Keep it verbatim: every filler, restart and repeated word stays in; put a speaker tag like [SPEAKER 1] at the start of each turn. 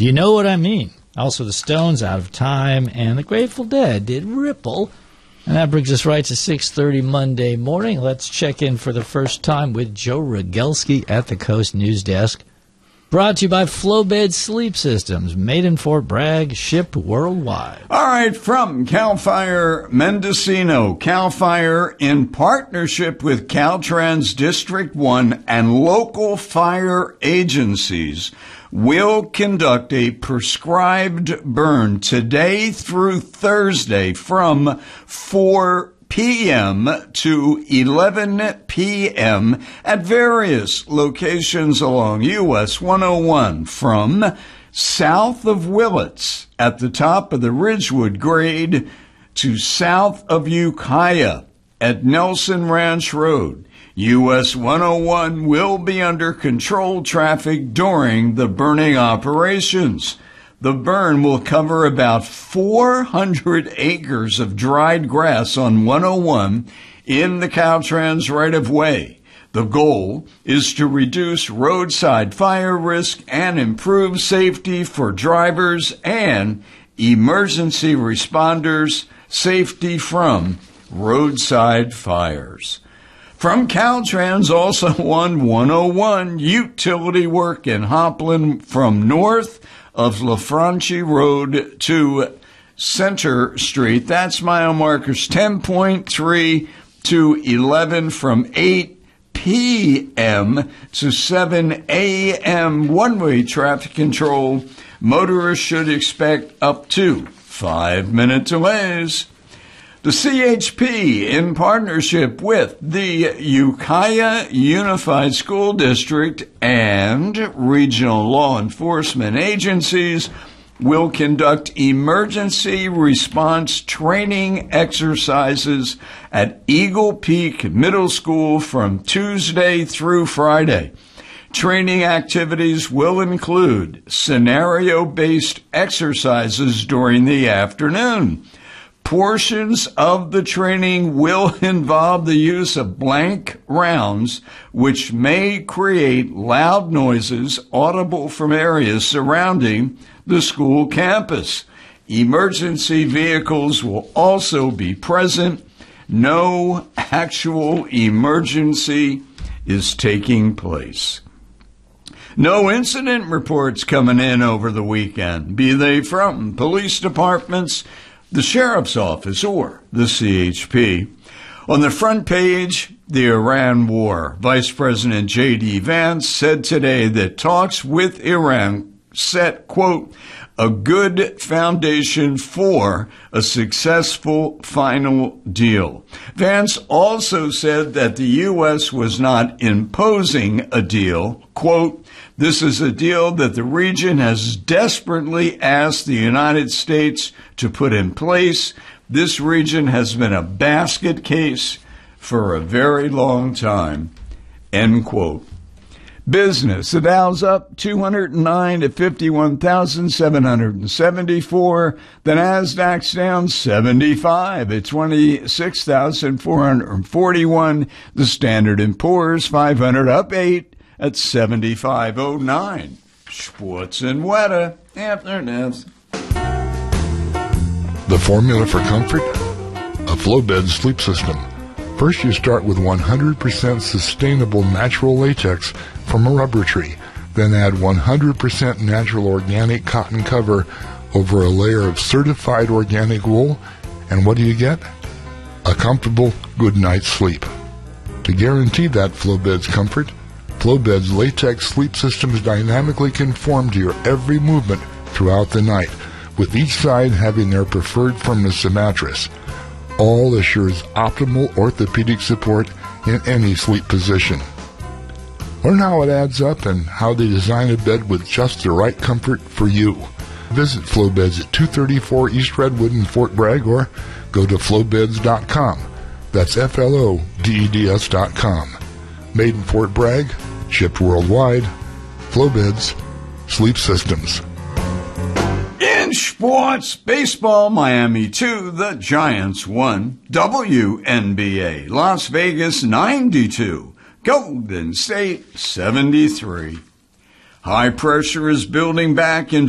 [SPEAKER 1] Do you know what I mean? Also, the Stones, Out of Time, and the Grateful Dead did Ripple. And that brings us right to six thirty Monday morning. Let's check in for the first time with Joe Rogelski at the Coast News Desk. Brought to you by Flowbed Sleep Systems, made in Fort Bragg, shipped worldwide.
[SPEAKER 2] All right, from CAL FIRE Mendocino, CAL FIRE in partnership with Caltrans District one and local fire agencies will conduct a prescribed burn today through Thursday from four p.m. to eleven p.m. at various locations along U S one oh one from south of Willits at the top of the Ridgewood grade to south of Ukiah at Nelson Ranch Road. U S one oh one will be under controlled traffic during the burning operations. The burn will cover about four hundred acres of dried grass on one oh one in the Caltrans right-of-way. The goal is to reduce roadside fire risk and improve safety for drivers and emergency responders, safety from roadside fires. From Caltrans, also on one oh one, utility work in Hopland from north of LaFranchi Road to Center Street. That's mile markers ten point three to eleven from eight p.m. to seven a.m. One-way traffic control. Motorists should expect up to five-minute delays. The C H P, in partnership with the Ukiah Unified School District and regional law enforcement agencies, will conduct emergency response training exercises at Eagle Peak Middle School from Tuesday through Friday. Training activities will include scenario-based exercises during the afternoon. Portions of the training will involve the use of blank rounds, which may create loud noises audible from areas surrounding the school campus. Emergency vehicles will also be present. No actual emergency is taking place. No incident reports coming in over the weekend, be they from police departments, the sheriff's office, or the C H P. On the front page, the Iran war. Vice President J D. Vance said today that talks with Iran set, quote, a good foundation for a successful final deal. Vance also said that the U S was not imposing a deal. Quote, this is a deal that the region has desperately asked the United States to put in place. This region has been a basket case for a very long time. End quote. Business. The Dow's up two hundred nine to fifty-one thousand seven hundred seventy-four. The Nasdaq's down seventy-five at twenty-six thousand four hundred forty-one. The Standard and Poor's five hundred up eight at seventy-five oh nine. Sports and weather after this.
[SPEAKER 3] The formula for comfort? A Flowbed sleep system. First, you start with one hundred percent sustainable natural latex from a rubber tree. Then add one hundred percent natural organic cotton cover over a layer of certified organic wool. And what do you get? A comfortable, good night's sleep. To guarantee that Flowbed's comfort, Flowbed's latex sleep systems dynamically conform to your every movement throughout the night, with each side having their preferred firmness of mattress. All assures optimal orthopedic support in any sleep position. Learn how it adds up and how they design a bed with just the right comfort for you. Visit Flowbeds at two thirty-four East Redwood in Fort Bragg or go to flowbeds dot com. That's F L O D E D S dot com. Made in Fort Bragg, shipped worldwide. Flowbeds Sleep Systems.
[SPEAKER 2] In sports, baseball, Miami two, the Giants won. W N B A, Las Vegas ninety-two, Golden State seventy-three. High pressure is building back in